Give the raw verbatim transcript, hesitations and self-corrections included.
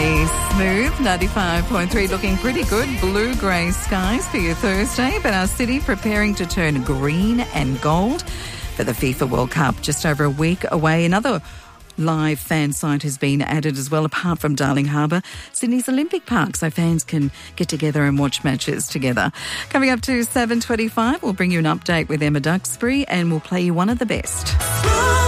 Pretty smooth, ninety-five point three, looking pretty good. Blue-grey skies for your Thursday, but our city preparing to turn green and gold for the FIFA World Cup. Just over a week away. Another live fan site has been added as well, apart from Darling Harbour, Sydney's Olympic Park, so fans can get together and watch matches together. Coming up to seven twenty-five, we'll bring you an update with Emma Duxbury and we'll play you one of the best.